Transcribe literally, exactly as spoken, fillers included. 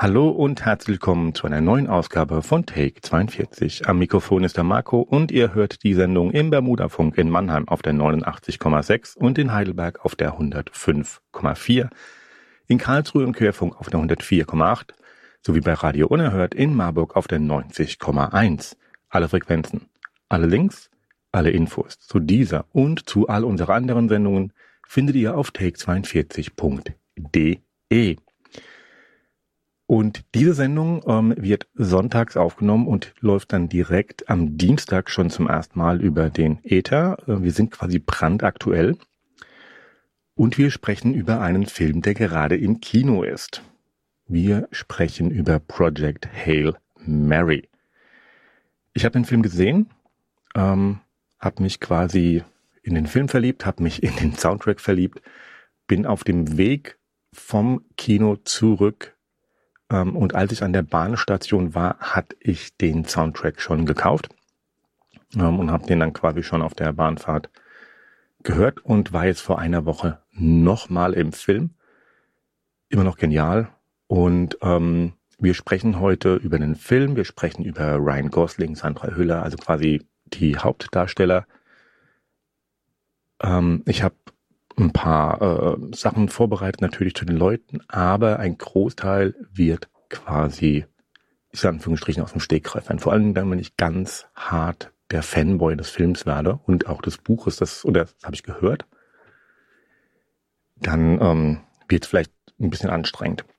Hallo und herzlich willkommen zu einer neuen Ausgabe von Take zweiundvierzig. Am Mikrofon ist der Marco und ihr hört die Sendung im Bermudafunk in Mannheim auf der neunundachtzig Komma sechs und in Heidelberg auf der hundertfünf Komma vier, in Karlsruhe im Querfunk auf der hundertvier Komma acht sowie bei Radio Unerhört in Marburg auf der neunzig Komma eins. Alle Frequenzen, alle Links, alle Infos zu dieser und zu all unseren anderen Sendungen findet ihr auf take zweiundvierzig Punkt de. Und diese Sendung ähm, wird sonntags aufgenommen und läuft dann direkt am Dienstag schon zum ersten Mal über den Äther. Äh, wir sind quasi brandaktuell und wir sprechen über einen Film, der gerade im Kino ist. Wir sprechen über Project Hail Mary. Ich habe den Film gesehen, ähm, habe mich quasi in den Film verliebt, habe mich in den Soundtrack verliebt, bin auf dem Weg vom Kino zurück. Und als ich an der Bahnstation war, hatte ich den Soundtrack schon gekauft und habe den dann quasi schon auf der Bahnfahrt gehört und war jetzt vor einer Woche nochmal im Film. Immer noch genial. Und ähm, wir sprechen heute über den Film, wir sprechen über Ryan Gosling, Sandra Hüller, also quasi die Hauptdarsteller. Ähm, ich habe ein paar äh, Sachen vorbereitet, natürlich zu den Leuten, aber ein Großteil wird quasi, ich sage in Anführungsstrichen, aus dem Stegreif sein. Vor allem dann, wenn ich ganz hart der Fanboy des Films werde und auch des Buches, das, oder das habe ich gehört, dann ähm, wird es vielleicht ein bisschen anstrengend.